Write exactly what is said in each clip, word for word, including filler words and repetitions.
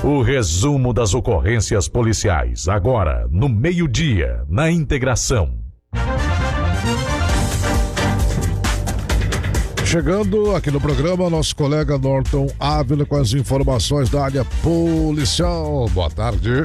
O resumo das ocorrências policiais, agora, no meio-dia, na Integração. Chegando aqui no programa, nosso colega Norton Ávila com as informações da área policial. Boa tarde.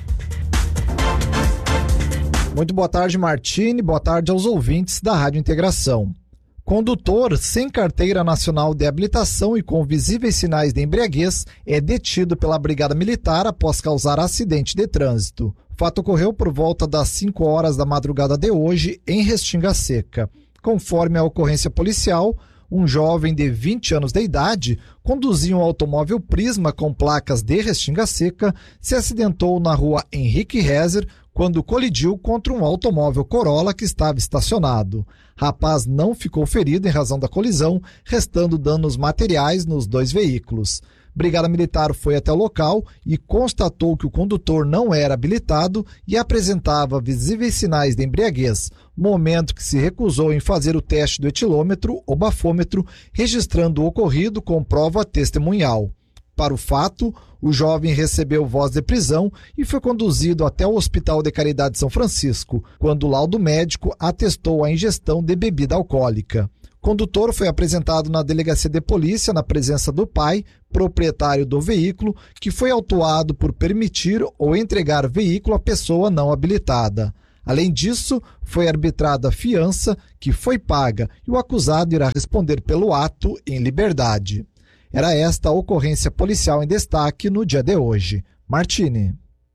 Muito boa tarde, Martini. Boa tarde aos ouvintes da Rádio Integração. Condutor sem carteira nacional de habilitação e com visíveis sinais de embriaguez é detido pela Brigada Militar após causar acidente de trânsito. O fato ocorreu por volta das cinco horas da madrugada de hoje em Restinga Seca. Conforme a ocorrência policial, um jovem de vinte anos de idade conduzia um automóvel Prisma com placas de Restinga Seca, se acidentou na rua Henrique Rezer quando colidiu contra um automóvel Corolla que estava estacionado. Rapaz não ficou ferido em razão da colisão, restando danos materiais nos dois veículos. Brigada Militar foi até o local e constatou que o condutor não era habilitado e apresentava visíveis sinais de embriaguez, momento que se recusou em fazer o teste do etilômetro ou bafômetro, registrando o ocorrido com prova testemunhal. Para o fato, o jovem recebeu voz de prisão e foi conduzido até o Hospital de Caridade São Francisco, quando o laudo médico atestou a ingestão de bebida alcoólica. O condutor foi apresentado na delegacia de polícia na presença do pai, proprietário do veículo, que foi autuado por permitir ou entregar veículo à pessoa não habilitada. Além disso, foi arbitrada a fiança, que foi paga, e o acusado irá responder pelo ato em liberdade. Era esta a ocorrência policial em destaque no dia de hoje. Martini.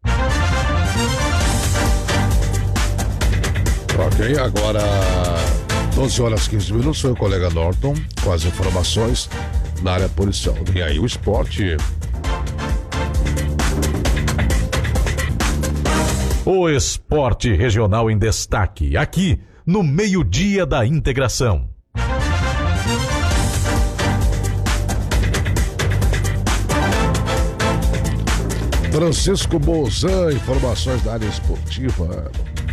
Ok, agora doze horas e quinze minutos, foi o colega Norton com as informações na área policial. E aí o esporte. O esporte regional em destaque, aqui no meio-dia da Integração. Francisco Bozan, informações da área esportiva.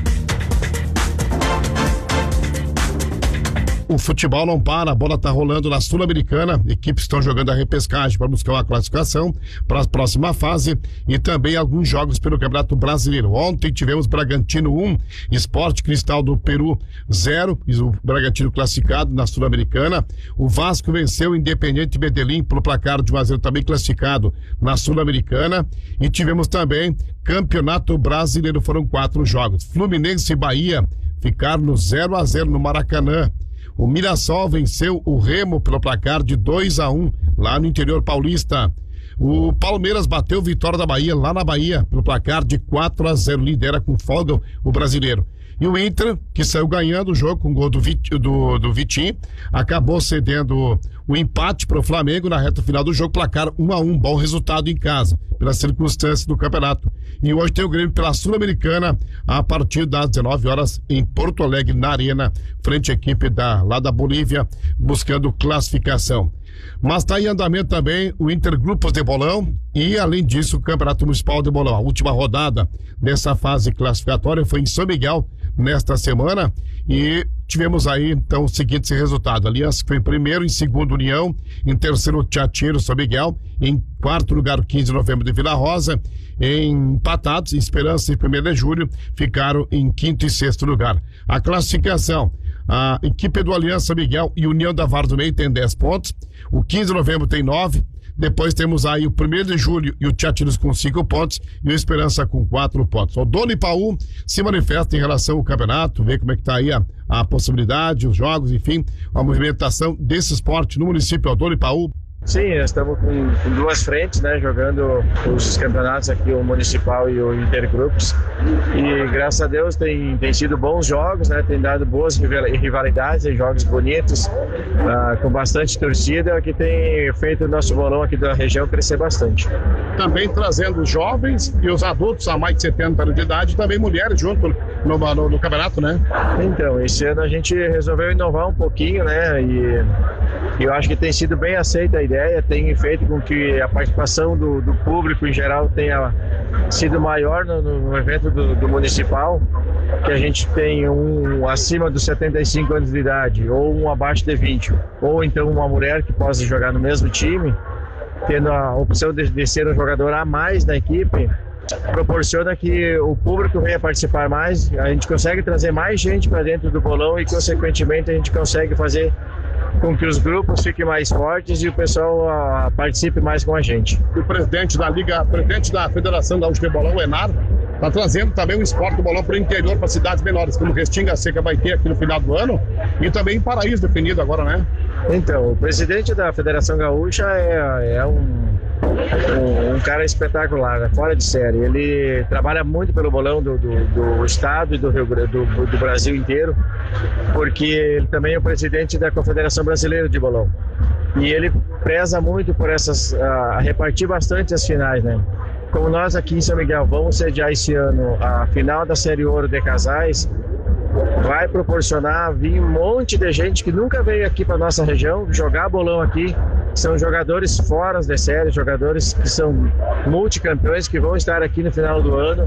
O futebol não para, a bola tá rolando na Sul-Americana, equipes estão jogando a repescagem para buscar uma classificação para a próxima fase e também alguns jogos pelo Campeonato Brasileiro. Ontem tivemos Bragantino um, Sport Cristal do Peru zero, o Bragantino classificado na Sul-Americana. O Vasco venceu o Independiente Medellín pelo placar de um a zero, também classificado na Sul-Americana. E tivemos também Campeonato Brasileiro, foram quatro jogos. Fluminense e Bahia ficaram no zero a zero no Maracanã. O Mirassol venceu o Remo pelo placar de dois a um lá no interior paulista. O Palmeiras bateu o Vitória da Bahia lá na Bahia pelo placar de quatro a zero, lidera com folga o brasileiro. E o Inter, que saiu ganhando o jogo com o gol do, Vit, do, do Vitinho, acabou cedendo o empate para o Flamengo na reta final do jogo, placar um a um, bom resultado em casa, pelas circunstâncias do campeonato. E hoje tem o Grêmio pela Sul-Americana, a partir das dezenove horas, em Porto Alegre, na Arena, frente à equipe da, lá da Bolívia, buscando classificação. Mas está em andamento também o Intergrupos de Bolão e, além disso, o Campeonato Municipal de Bolão. A última rodada dessa fase classificatória foi em São Miguel, nesta semana, e tivemos aí, então, os seguintes resultados. Aliança foi em primeiro, em segundo, União, em terceiro, Tiatiro, São Miguel, em quarto lugar, quinze de novembro de Vila Rosa, em empatados, Esperança e primeiro de julho, ficaram em quinto e sexto lugar. A classificação: a equipe do Aliança Miguel e União da Vara do Meio tem dez pontos, o quinze de novembro tem nove, depois temos aí o primeiro de julho e o Tiatiros com cinco pontos e o Esperança com quatro pontos. O Dono Ipaú se manifesta em relação ao campeonato, vê como é que tá aí a, a possibilidade, os jogos, enfim, a movimentação desse esporte no município. O Dono Ipaú. Sim, nós estamos com, com duas frentes, né, jogando os campeonatos aqui, o Municipal e o Intergrupos, e graças a Deus tem, tem sido bons jogos, né, tem dado boas rivalidades, jogos bonitos, uh, com bastante torcida, que tem feito o nosso bolão aqui da região crescer bastante. Também trazendo os jovens e os adultos a mais de setenta anos de idade, e também mulheres junto no, no, no campeonato, né? Então, esse ano a gente resolveu inovar um pouquinho, né, e eu acho que tem sido bem aceita a ideia, tem feito com que a participação do, do público em geral tenha sido maior no, no evento do, do municipal, que a gente tem um acima dos setenta e cinco anos de idade, ou um abaixo de vinte, ou então uma mulher que possa jogar no mesmo time. tendo a opção de, de ser um jogador a mais na equipe, proporciona que o público venha participar mais, a gente consegue trazer mais gente para dentro do bolão e, consequentemente, a gente consegue fazer com que os grupos fiquem mais fortes e o pessoal uh, participe mais com a gente. O presidente da Liga, presidente da Federação Gaúcha de Bolão, o Enar, está trazendo também o esporte do bolão para o interior, para cidades menores, como Restinga Seca vai ter aqui no final do ano, e também em Paraíso definido agora, né? Então, o presidente da Federação Gaúcha é, é um, um, um cara espetacular, né? Fora de série. Ele trabalha muito pelo bolão do, do, do estado e do, Rio, do, do Brasil inteiro, porque ele também é o presidente da Confederação Brasileira de Bolão. E ele preza muito por essas, a, a repartir bastante as finais, né? Como nós aqui em São Miguel vamos sediar esse ano a final da Série Ouro de Casais, vai proporcionar vir um monte de gente que nunca veio aqui para nossa região jogar bolão aqui. São jogadores fora de série, jogadores que são multicampeões, que vão estar aqui no final do ano,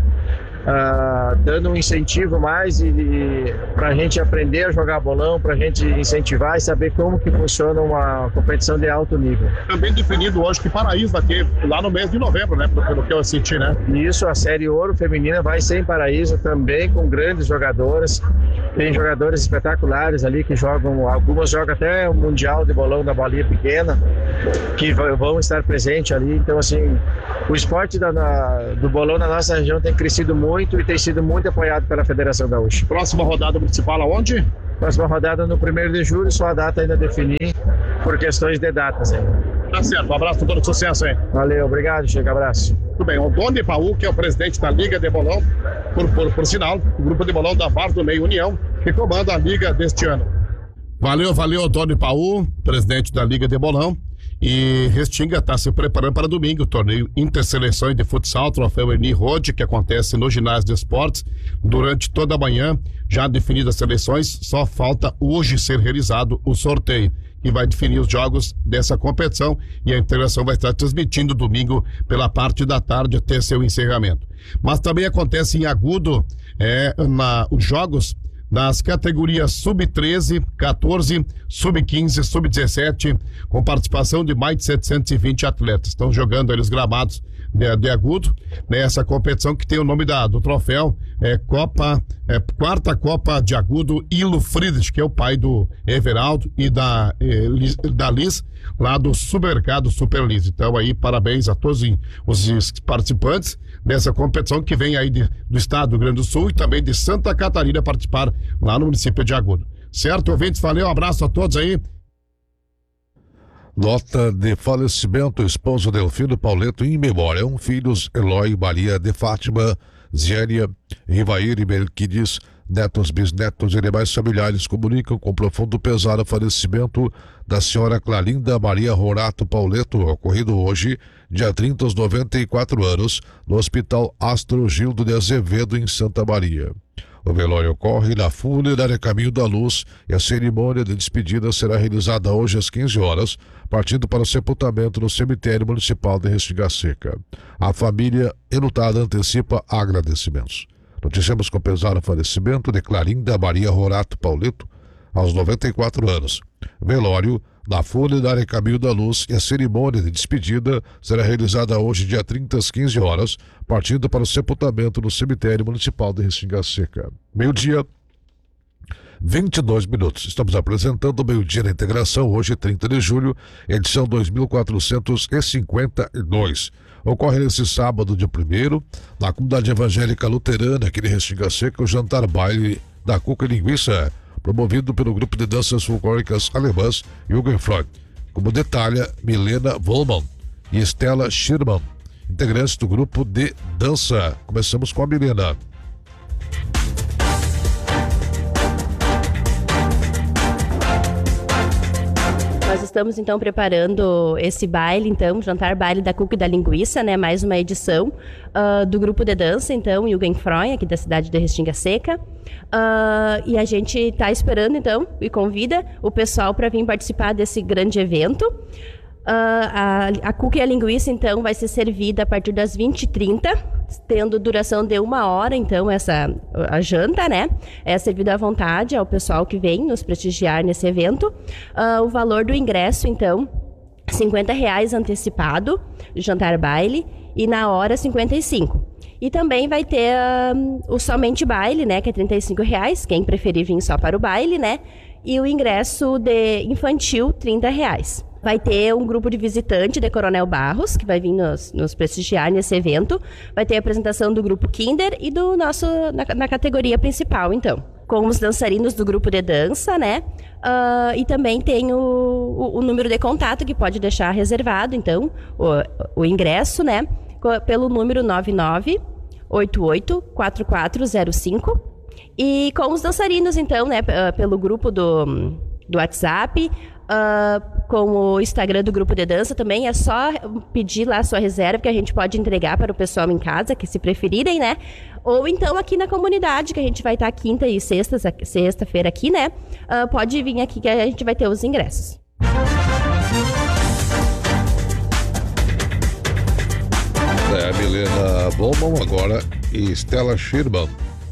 uh, dando um incentivo mais e, e para a gente aprender a jogar bolão, para a gente incentivar e saber como que funciona uma competição de alto nível. Também definido hoje que Paraíso vai ter lá no mês de novembro, né? Pelo que eu assisti, né? Isso, a Série Ouro Feminina vai ser em Paraíso também, com grandes jogadoras. Tem jogadores espetaculares ali que jogam, algumas jogam até o Mundial de Bolão da Bolinha Pequena, que vão estar presentes ali. Então, assim, o esporte da, na, do bolão na nossa região tem crescido muito e tem sido muito apoiado pela Federação Gaúcha. Próxima rodada municipal aonde? Próxima rodada no primeiro de julho, só a data ainda definir por questões de datas ainda. Tá certo, um abraço, todo sucesso aí. Valeu, obrigado, Chico, abraço. Tudo bem, o Doni Paul, que é o presidente da Liga de Bolão, por, por, por sinal, o grupo de bolão da Vaz do Meio União, que comanda a Liga deste ano. Valeu, valeu, Doni Paul, presidente da Liga de Bolão. E Restinga está se preparando para domingo, o torneio Interseleções de Futsal, troféu Ernie Rode, que acontece no ginásio de esportes durante toda a manhã. Já definidas as seleções, só falta hoje ser realizado o sorteio, que vai definir os jogos dessa competição, e a Integração vai estar transmitindo domingo pela parte da tarde até seu encerramento. Mas também acontece em Agudo é, na, os jogos nas categorias sub treze, quatorze, sub quinze, sub dezessete, com participação de mais de setecentos e vinte atletas. Estão jogando eles gramados de, de Agudo, nessa competição que tem o nome da, do troféu, é Copa, é, quarta Copa de Agudo Ilo Friedrich, que é o pai do Everaldo e da, eh, Liz, da Liz, lá do Supermercado Super Liz. Então aí, parabéns a todos os participantes dessa competição que vem aí de, do estado do Rio Grande do Sul e também de Santa Catarina participar lá no município de Agudo. Certo, ouvintes? Valeu, um abraço a todos aí. Nota de falecimento: esposo Delfino Pauleto em memória, um filhos Eloy, Maria de Fátima, Zélia, Rivair e Melquides, netos, bisnetos e demais familiares comunicam com profundo pesar o falecimento da senhora Clarinda Maria Rorato Pauleto, ocorrido hoje, dia trinta, aos noventa e quatro anos, no Hospital Astro Gildo de Azevedo, em Santa Maria. O velório ocorre na Funerária Caminho da Luz e a cerimônia de despedida será realizada hoje às quinze horas, partindo para o sepultamento no cemitério municipal de Restinga Seca. A família enlutada antecipa agradecimentos. Noticiamos com pesar o falecimento de Clarinda Maria Rorato Pauleto, aos noventa e quatro anos. Velório na Funerária Caminho da Luz e a cerimônia de despedida será realizada hoje, dia trinta, às quinze horas, partindo para o sepultamento no cemitério municipal de Restinga Seca. Meio-dia, vinte e dois minutos. Estamos apresentando o Meio-Dia na Integração, hoje, trinta de julho, edição dois mil quatrocentos e cinquenta e dois. Ocorre nesse sábado, dia primeiro, na comunidade evangélica luterana aqui de Restinga Seca, o jantar baile da Cuca e Linguiça, promovido pelo grupo de danças folclóricas alemãs Jugendfreund, como detalha Milena Wollmann e Estela Schirmann, integrantes do grupo de dança. Começamos com a Milena. Nós estamos, então, preparando esse baile, então, jantar baile da Cuca e da Linguiça, né? Mais uma edição uh, do grupo de dança, então, Jugendfreund, aqui da cidade de Restinga Seca. Uh, e a gente está esperando, então, e convida o pessoal para vir participar desse grande evento. Uh, a, a Cuca e a Linguiça, então, vai ser servida a partir das vinte e trinta, tendo duração de uma hora, então, essa, a janta, né? É servida à vontade ao pessoal que vem nos prestigiar nesse evento. Uh, o valor do ingresso, então, cinquenta reais antecipado, jantar baile, e na hora cinquenta e cinco. E também vai ter um, o somente baile, né, que é trinta e cinco reais, quem preferir vir só para o baile, né, e o ingresso de infantil, trinta reais. Vai ter um grupo de visitante de Coronel Barros, que vai vir nos, nos prestigiar nesse evento. Vai ter a apresentação do grupo Kinder e do nosso, na, na categoria principal, então. Com os dançarinos do grupo de dança, né? Uh, e também tem o, o, o número de contato, que pode deixar reservado, então, o, o ingresso, né? Pelo número nove nove oito oito quatro quatro zero cinco. E com os dançarinos, então, né? Pelo grupo do, do WhatsApp, uh, com o Instagram do grupo de dança também, é só pedir lá a sua reserva, que a gente pode entregar para o pessoal em casa, que se preferirem, né? Ou então aqui na comunidade, que a gente vai estar quinta e sexta, sexta-feira aqui, né? Uh, pode vir aqui que a gente vai ter os ingressos. É, Milena Bowman agora e Estela Schirman.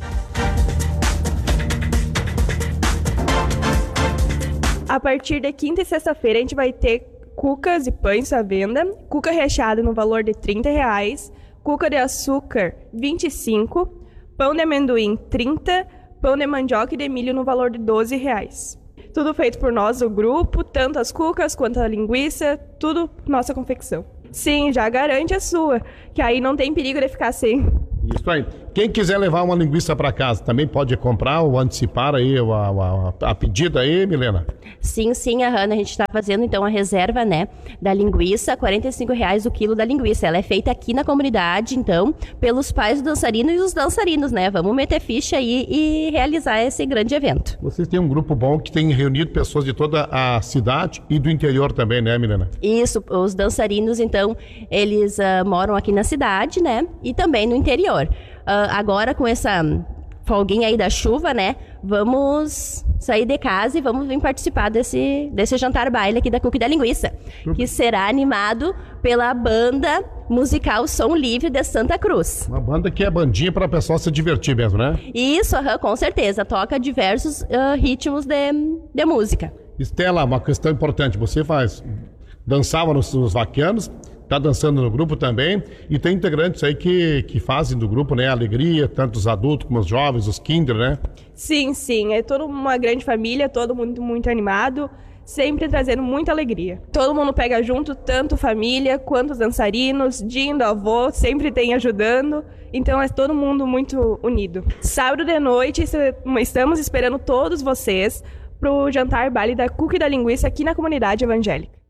A partir de quinta e sexta-feira a gente vai ter cucas e pães à venda. Cuca recheada no valor de trinta reais. Cuca de açúcar, vinte e cinco. Pão de amendoim, trinta. Pão de mandioca e de milho no valor de doze reais. Tudo feito por nós, o grupo, tanto as cucas quanto a linguiça, tudo nossa confecção. Sim, já garante a sua, que aí não tem perigo de ficar sem. Isso aí. Quem quiser levar uma linguiça para casa, também pode comprar ou antecipar aí a, a, a pedida aí, Milena? Sim, sim, a Hanna, a gente está fazendo então a reserva, né, da linguiça, quarenta e cinco reais o quilo da linguiça. Ela é feita aqui na comunidade, então, pelos pais do dançarino e os dançarinos, né? Vamos meter ficha aí e realizar esse grande evento. Vocês têm um grupo bom que tem reunido pessoas de toda a cidade e do interior também, né, Milena? Isso, os dançarinos, então, eles uh, moram aqui na cidade, né, e também no interior. Uh, agora, com essa folguinha aí da chuva, né? Vamos sair de casa e vamos vir participar desse, desse jantar baile aqui da Cuca e da Linguiça, que será animado pela banda musical Som Livre de Santa Cruz. Uma banda que é bandinha para o pessoal se divertir mesmo, né? Isso, uh, com certeza. Toca diversos uh, ritmos de, de música. Estela, uma questão importante. Você faz dançava nos, nos vaquianos, tá dançando no grupo também, e tem integrantes aí que, que fazem do grupo, né, alegria, tanto os adultos como os jovens, os kinder, né? Sim, sim, é toda uma grande família, todo mundo muito animado, sempre trazendo muita alegria. Todo mundo pega junto, tanto família quanto os dançarinos, Dindo, avô, sempre tem ajudando, então é todo mundo muito unido. Sábado de noite, estamos esperando todos vocês pro jantar baile da Cuca e da Linguiça aqui na comunidade evangélica.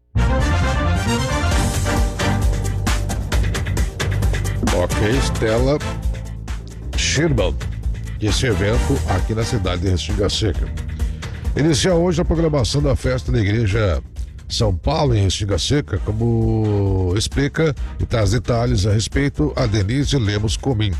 Ok, Estela Schirman, esse evento aqui na cidade de Restinga Seca. Inicia hoje a programação da festa da Igreja São Paulo em Restinga Seca, como explica e traz detalhes a respeito a Denise Lemos Comim.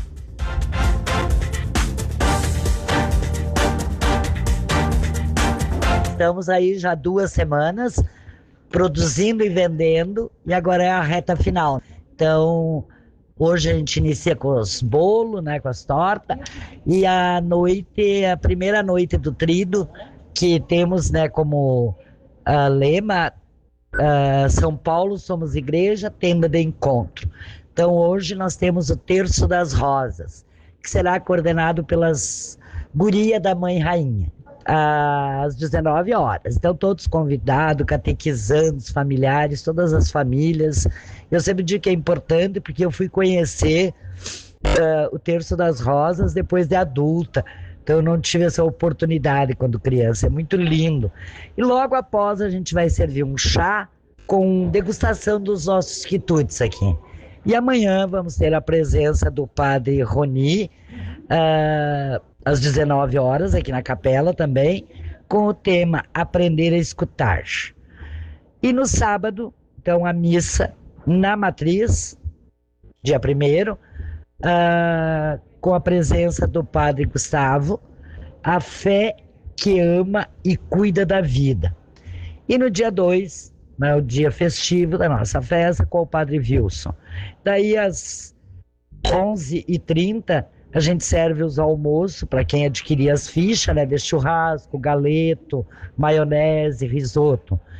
Estamos aí já duas semanas produzindo e vendendo, e agora é a reta final. Então, hoje a gente inicia com os bolos, né, com as tortas, e a noite, a primeira noite do trido, que temos, né, como uh, lema, uh, São Paulo somos igreja, tenda de encontro. Então hoje nós temos o Terço das Rosas, que será coordenado pelas gurias da Mãe Rainha, às dezenove horas. Então todos convidados, catequizandos, familiares, todas as famílias. Eu sempre digo que é importante porque eu fui conhecer uh, o Terço das Rosas depois de adulta. Então eu não tive essa oportunidade quando criança, é muito lindo. E logo após a gente vai servir um chá com degustação dos nossos quitutes aqui. E amanhã vamos ter a presença do padre Roni, uh, às dezenove horas, aqui na capela também, com o tema Aprender a Escutar. E no sábado, então, a missa na Matriz, dia primeiro, uh, com a presença do padre Gustavo, a fé que ama e cuida da vida. E no dia dois, né, o dia festivo da nossa festa, com o padre Wilson. Daí às onze e trinta, a gente serve os almoços para quem adquirir as fichas, né, de churrasco, galeto, maionese, risoto.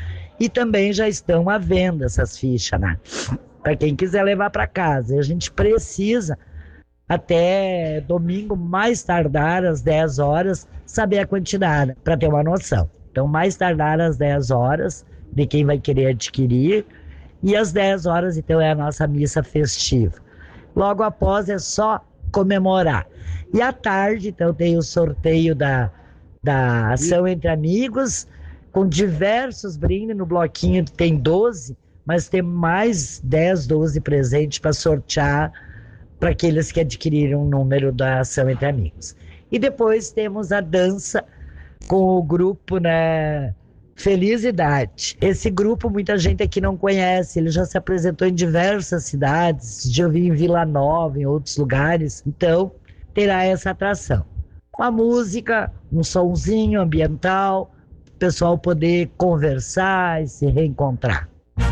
E também já estão à venda essas fichas, né? Para quem quiser levar para casa. E a gente precisa, até domingo, mais tardar às dez horas, saber a quantidade, para ter uma noção. Então, mais tardar às dez horas, de quem vai querer adquirir. E às dez horas, então, é a nossa missa festiva. Logo após é só comemorar. E à tarde, então, tem o sorteio da, da Ação Entre Amigos, com diversos brindes. No bloquinho tem doze, mas tem mais dez, doze presentes para sortear para aqueles que adquiriram o número da Ação Entre Amigos. E depois temos a dança com o grupo, né, Felicidade. Esse grupo muita gente aqui não conhece, ele já se apresentou em diversas cidades, já vi em Vila Nova, em outros lugares, então terá essa atração. Uma música, um sonzinho ambiental, o pessoal poder conversar e se reencontrar.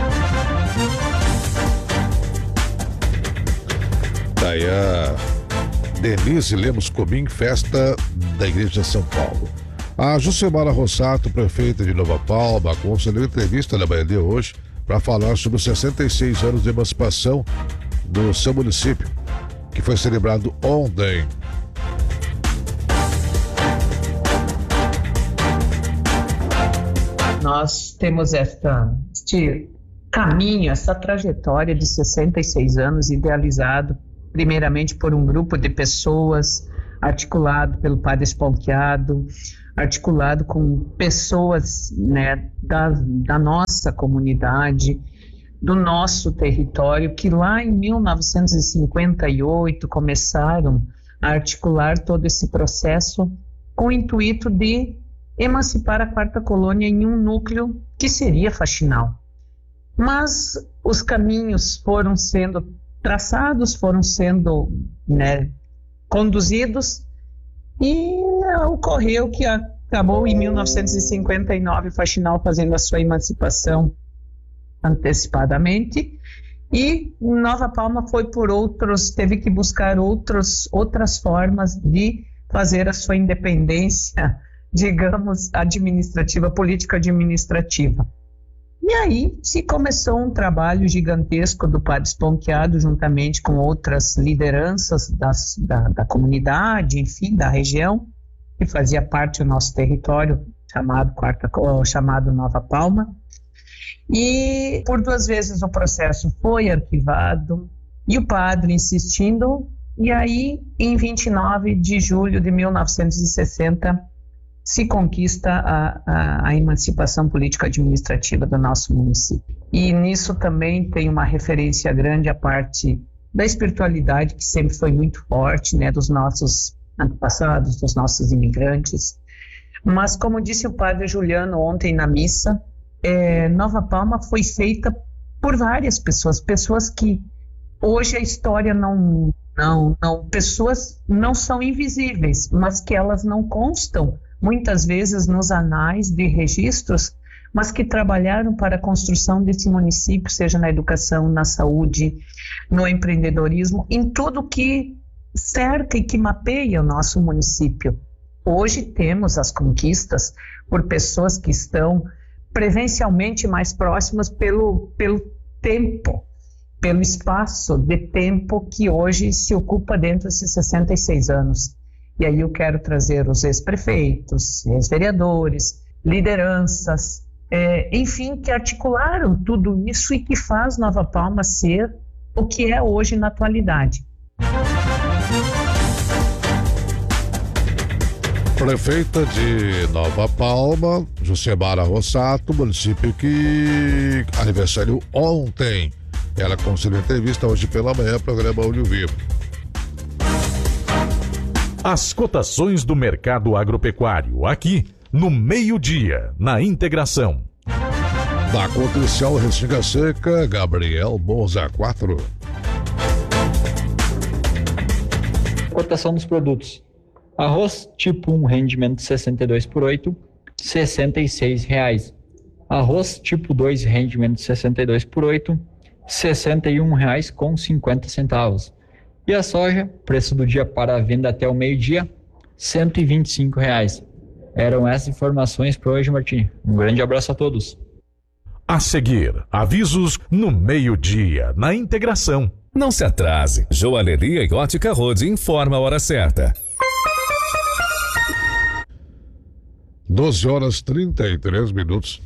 Daí a Denise Lemos Comim, festa da Igreja de São Paulo. A Jucimara Rossato, prefeita de Nova Palma, concedeu entrevista na manhã de hoje para falar sobre os sessenta e seis anos de emancipação do seu município, que foi celebrado ontem. Nós temos esta, este caminho, essa trajetória de sessenta e seis anos idealizado primeiramente por um grupo de pessoas, articulado pelo Padre Spalchiado, articulado com pessoas, né, da, da nossa comunidade, do nosso território, que lá em mil novecentos e cinquenta e oito começaram a articular todo esse processo com o intuito de emancipar a Quarta Colônia em um núcleo que seria faxinal. Mas os caminhos foram sendo traçados, foram sendo, né, conduzidos, e ocorreu que acabou em mil novecentos e cinquenta e nove o faxinal fazendo a sua emancipação antecipadamente, e Nova Palma foi por outros, teve que buscar outros, outras formas de fazer a sua independência, digamos, administrativa, político-administrativa. E aí se começou um trabalho gigantesco do Padre Spalchiado, juntamente com outras lideranças das, da, da comunidade, enfim, da região, que fazia parte do nosso território, chamado, Quarta, chamado Nova Palma. E por duas vezes o processo foi arquivado, e o padre insistindo, e aí em vinte e nove de julho de mil novecentos e sessenta se conquista a, a, a emancipação político-administrativa do nosso município. E nisso também tem uma referência grande à parte da espiritualidade, que sempre foi muito forte, né, dos nossos antepassados, dos nossos imigrantes. Mas, como disse o padre Juliano ontem na missa, é, Nova Palma foi feita por várias pessoas, pessoas que hoje a história não, não, não, pessoas não são invisíveis, mas que elas não constam muitas vezes nos anais de registros, mas que trabalharam para a construção desse município, seja na educação, na saúde, no empreendedorismo, em tudo que cerca e que mapeia o nosso município. Hoje temos as conquistas por pessoas que estão presencialmente mais próximas pelo, pelo tempo, pelo espaço de tempo que hoje se ocupa dentro desses sessenta e seis anos. E aí eu quero trazer os ex-prefeitos, ex-vereadores, lideranças, é, enfim, que articularam tudo isso e que faz Nova Palma ser o que é hoje na atualidade. Prefeita de Nova Palma, Jucimara Rossato, município que aniversário ontem. Ela concedeu entrevista hoje pela manhã, programa Olho Vivo. As cotações do mercado agropecuário, aqui no meio-dia, na Integração. Da Comercial Restinga Seca, Gabriel Moza quatro. Cotação dos produtos. Arroz tipo um, rendimento sessenta e dois por oito, sessenta e seis reais. Arroz tipo dois, rendimento sessenta e dois por oito, sessenta e um reais com cinquenta centavos. E a soja, preço do dia para a venda até o meio-dia, cento e vinte e cinco reais. Eram essas informações para hoje, Martim. Um grande abraço a todos. A seguir, avisos no meio-dia, na integração. Não se atrase. Joalheria e Ótica Rode informa a hora certa. doze horas trinta e três minutos.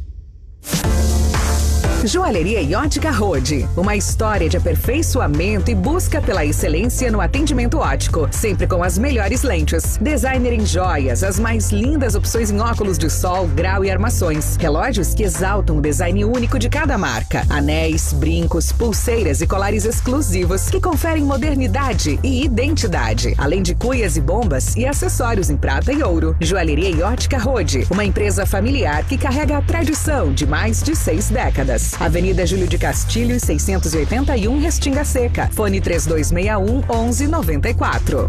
Joalheria e Ótica Rode, uma história de aperfeiçoamento e busca pela excelência no atendimento óptico, sempre com as melhores lentes. Designer em joias, as mais lindas opções em óculos de sol, grau e armações. Relógios que exaltam o design único de cada marca. Anéis, brincos, pulseiras e colares exclusivos que conferem modernidade e identidade. Além de cuias e bombas e acessórios em prata e ouro. Joalheria e Ótica Rode, uma empresa familiar que carrega a tradição de mais de seis décadas. Avenida Júlio de Castilho, seiscentos e oitenta e um, Restinga Seca. Fone três dois seis um, onze noventa e quatro.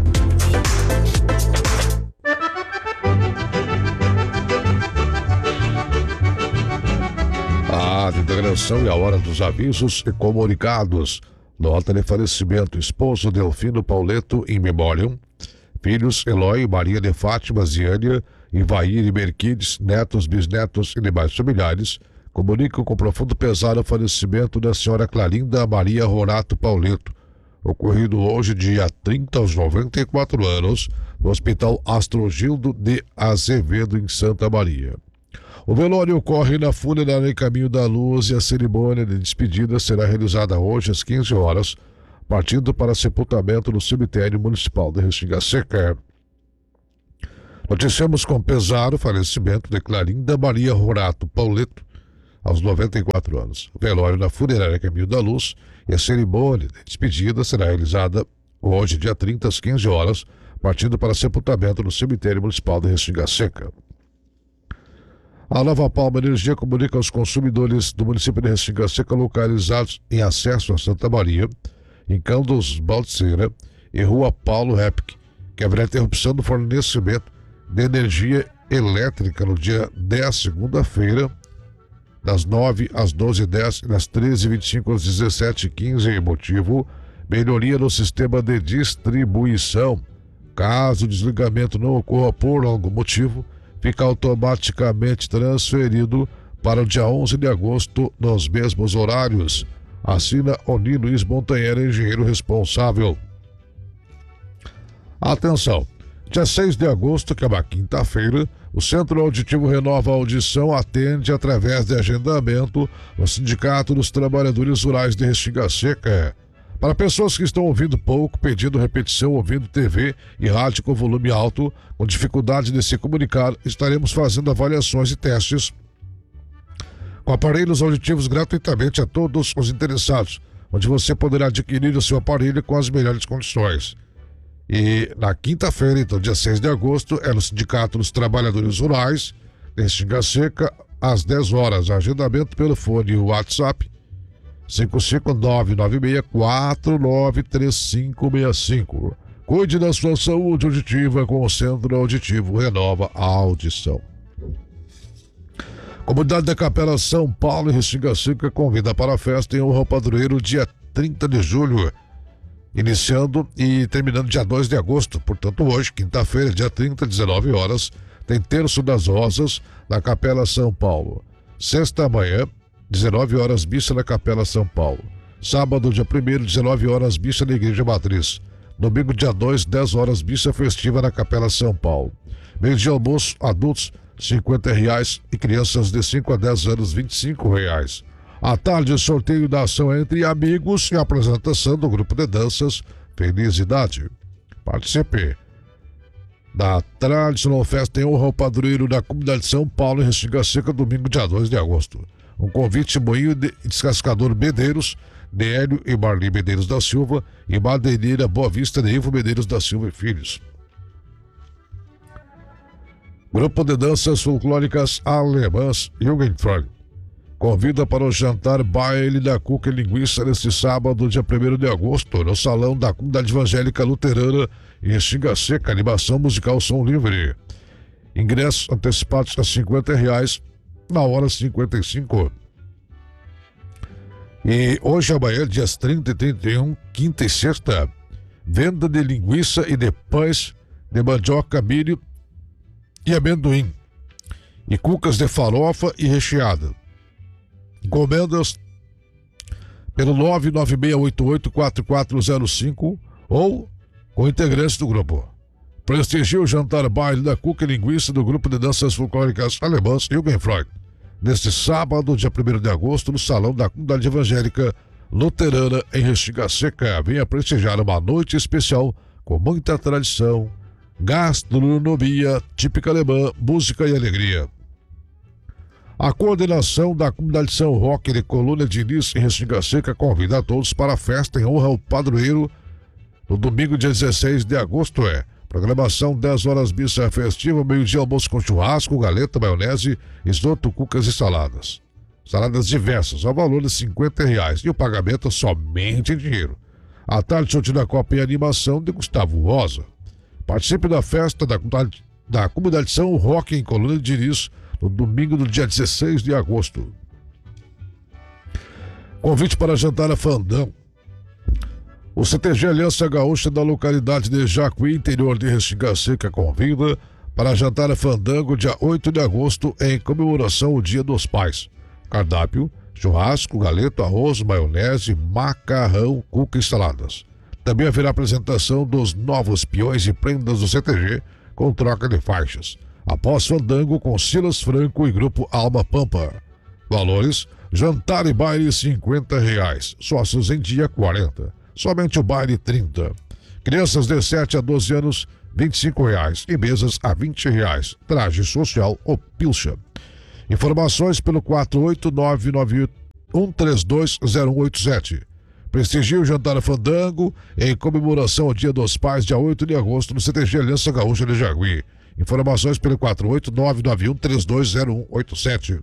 A integração e a hora dos avisos e comunicados. Nota de falecimento: esposo Delfino Pauleto in memoriam. Filhos Eloy, Maria de Fátima, Ziânia, Ivair e Merquides, netos, bisnetos e demais familiares comunicam com profundo pesar o falecimento da senhora Clarinda Maria Rorato Pauleto, ocorrido hoje, dia trinta, aos noventa e quatro anos, no Hospital Astrogildo de Azevedo, em Santa Maria. O velório ocorre na funerária Caminho da Luz e a cerimônia de despedida será realizada hoje às quinze horas, partindo para sepultamento no cemitério municipal de Restinga Seca. Noticiamos com pesar o falecimento de Clarinda Maria Rorato Pauleto, aos noventa e quatro anos. O velório na funerária Caminho da Luz e a cerimônia de despedida será realizada hoje, dia trinta, às quinze horas, partindo para sepultamento no cemitério municipal de Restinga Seca. A Nova Palma Energia comunica aos consumidores do município de Restinga Seca localizados em acesso a Santa Maria, em Candos Balseira e Rua Paulo Repke, que haverá interrupção do fornecimento de energia elétrica no dia dez, segunda-feira, das nove às doze e dez e das treze e vinte e cinco às dezessete e quinze, motivo melhoria no sistema de distribuição. Caso o desligamento não ocorra por algum motivo, fica automaticamente transferido para o dia onze de agosto nos mesmos horários. Assina Oni Luiz Montanheira, engenheiro responsável. Atenção! Dia seis de agosto, que é uma quinta-feira, o Centro Auditivo Renova a Audição atende através de agendamento no Sindicato dos Trabalhadores Rurais de Restinga Seca. Para pessoas que estão ouvindo pouco, pedindo repetição, ouvindo T V e rádio com volume alto, com dificuldade de se comunicar, estaremos fazendo avaliações e testes com aparelhos auditivos gratuitamente a todos os interessados, onde você poderá adquirir o seu aparelho com as melhores condições. E na quinta-feira, então, dia seis de agosto, é no Sindicato dos Trabalhadores Rurais de Restinga Seca, às dez horas. Agendamento pelo fone e WhatsApp cinco cinco nove nove seis quatro nove três cinco seis cinco. Cuide da sua saúde auditiva com o Centro Auditivo Renova a Audição. Comunidade da Capela São Paulo e Restinga Seca convida para a festa em honra ao padroeiro dia trinta de julho. Iniciando e terminando dia dois de agosto, portanto hoje, quinta-feira, dia trinta, dezenove horas, tem Terço das Rosas na Capela São Paulo. Sexta manhã, dezenove horas, missa na Capela São Paulo. Sábado, dia primeiro, dezenove horas, missa na Igreja Matriz. Domingo, dia dois, dez horas, missa festiva na Capela São Paulo. Meio de almoço, adultos, cinquenta reais e crianças de cinco a dez anos, vinte e cinco reais. À tarde, sorteio da ação entre amigos e apresentação do grupo de danças Felicidade. Participe da tradicional festa em honra ao padroeiro da comunidade de São Paulo, em Restinga Seca, domingo, dia dois de agosto. Um convite moinho de descascador Medeiros, de Hélio e Marli Medeiros da Silva, e madeireira Boa Vista de Ivo Medeiros da Silva e Filhos. Grupo de danças folclóricas alemãs Jugendfreund convida para o jantar baile da Cuca e Linguiça neste sábado, dia primeiro de agosto, no Salão da Comunidade Evangélica Luterana em Restinga Seca. Animação musical som livre. Ingressos antecipados a cinquenta reais, na hora cinquenta e cinco. E hoje amanhã, dias trinta e trinta e um, quinta e sexta, venda de linguiça e de pães de mandioca, milho e amendoim. E cucas de farofa e recheada. Encomendas pelo nove nove seis oito oito quatro quatro zero cinco ou com integrantes do grupo. Prestigie o jantar baile da Cuca e Linguiça do grupo de danças folclóricas alemãs Jugendfreund, neste sábado, dia primeiro de agosto, no Salão da Comunidade Evangélica Luterana em Restinga Seca. Venha prestigiar uma noite especial com muita tradição, gastronomia típica alemã, música e alegria. A coordenação da Comunidade São Roque de Colônia de Início em Restinga Seca convida a todos para a festa em honra ao padroeiro no domingo, dia dezesseis de agosto. É programação dez horas missa festiva, meio-dia almoço com churrasco, galeta, maionese, risoto, cucas e saladas. Saladas diversas, ao valor de cinquenta reais, e o pagamento somente em dinheiro. À tarde, sorteio da Copa e animação de Gustavo Rosa. Participe da festa da, da Comunidade São Roque em Colônia de Início no domingo do dia dezesseis de agosto. Convite para jantar a Fandango. O C T G Aliança Gaúcha da localidade de Jacuí, interior de Restinga Seca, convida para jantar a Fandango dia oito de agosto em comemoração ao Dia dos Pais. Cardápio: churrasco, galeto, arroz, maionese, macarrão, cuca e saladas. Também haverá apresentação dos novos peões e prendas do C T G com troca de faixas. Após Fandango com Silas Franco e Grupo Alma Pampa. Valores: jantar e baile cinquenta reais, sócios em dia quarenta, somente o baile trinta. Crianças de sete a doze anos, vinte e cinco reais e mesas a vinte reais. Traje social ou pilcha. Informações pelo quatro oito nove nove um três dois zero um oito sete. Prestigie o jantar a Fandango em comemoração ao Dia dos Pais, dia oito de agosto, no C T G Aliança Gaúcha de Jacuí. Informações pelo quatro oito nove nove um três dois zero um oito sete.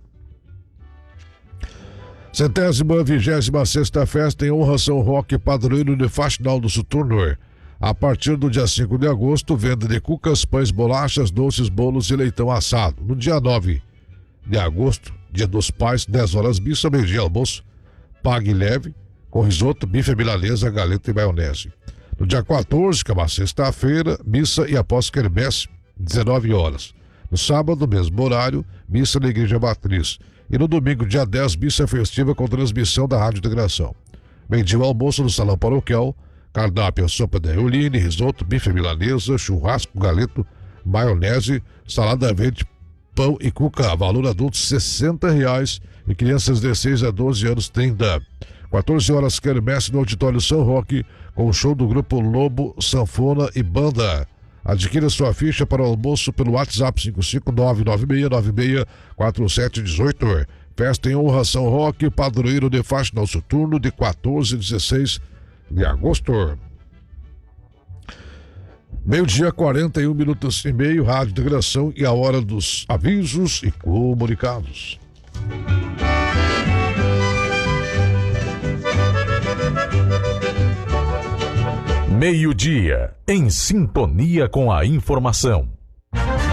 Centésima vigésima sexta festa em honra São Roque, padroeiro de Faxinal do Soturno. A partir do dia cinco de agosto, venda de cucas, pães, bolachas, doces, bolos e leitão assado. No dia nove de agosto, Dia dos Pais, dez horas missa, meio-dia almoço, pague leve, com risoto, bife milanesa, galeta e maionese. No dia quatorze, que é uma sexta-feira, missa e após quermesse, dezenove horas. No sábado, mesmo horário, missa na Igreja Matriz. E no domingo, dia dez, missa festiva com transmissão da Rádio Integração. Meio-dia almoço no Salão Paroquial, cardápio, sopa de eoline, risoto, bife milanesa, churrasco, galeto, maionese, salada verde, pão e cuca. Valor adulto sessenta reais e crianças de seis a doze anos trinta. quatorze horas, quermesse no Auditório São Roque com o show do grupo Lobo, Sanfona e Banda. Adquira sua ficha para o almoço pelo WhatsApp cinco cinco nove nove seis nove seis quatro sete um oito. Festa em honra São Roque, padroeiro de Faxinal Soturno, de quatorze a dezesseis de agosto. Meio-dia, quarenta e um minutos e meio, Rádio Integração e a hora dos avisos e comunicados. Meio-dia, em sintonia com a informação.